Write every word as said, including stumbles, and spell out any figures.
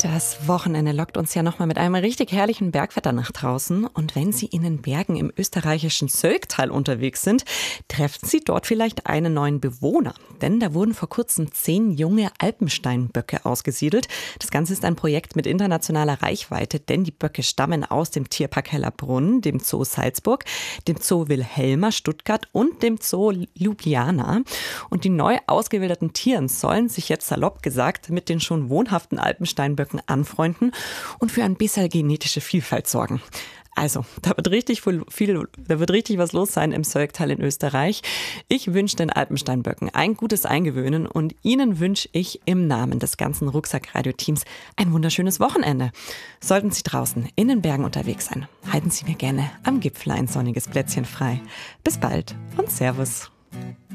Das Wochenende lockt uns ja nochmal mit einem richtig herrlichen Bergwetter nach draußen. Und wenn Sie in den Bergen im österreichischen Sögtal unterwegs sind, treffen Sie dort vielleicht einen neuen Bewohner. Denn da wurden vor kurzem zehn junge Alpensteinböcke ausgesiedelt. Das Ganze ist ein Projekt mit internationaler Reichweite, denn die Böcke stammen aus dem Tierpark Hellerbrunn, dem Zoo Salzburg, dem Zoo Wilhelma Stuttgart und dem Zoo Ljubljana. Und die neu ausgewilderten Tiere sollen sich jetzt salopp gesagt mit den schon wohnhaften Alpensteinböcken anfreunden und für ein bisschen genetische Vielfalt sorgen. Also, da wird richtig viel, viel, da wird richtig was los sein im Sögtal in Österreich. Ich wünsche den Alpensteinböcken ein gutes Eingewöhnen und Ihnen wünsche ich im Namen des ganzen Rucksack-Radio-Teams ein wunderschönes Wochenende. Sollten Sie draußen in den Bergen unterwegs sein, halten Sie mir gerne am Gipfel ein sonniges Plätzchen frei. Bis bald und Servus.